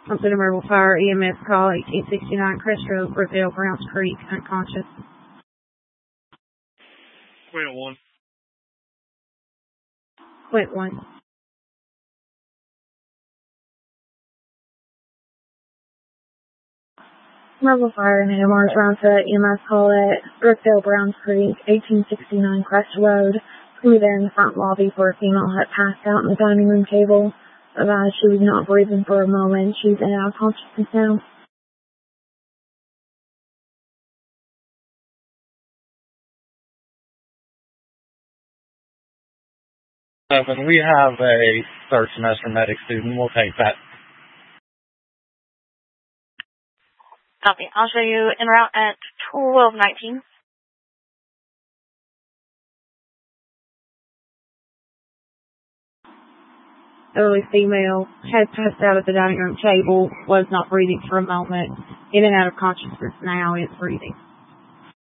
Something emergency fire EMS call 1869 Crest Road, Brookdale, Browns Creek, unconscious. Quint 1. Quint 1. Emergency fire and AMR's round to EMS call at Brookdale, Browns Creek, 1869 Crest Road. We there in the front lobby for a female had passed out on the dining room table. She was not breathing for a moment. She's in and out of consciousness now. When we have a third semester medic student, we'll take that. Copy. I'll show you en route at 12:19. Elderly female had passed out at the dining room table, was not breathing for a moment, in and out of consciousness now, is breathing.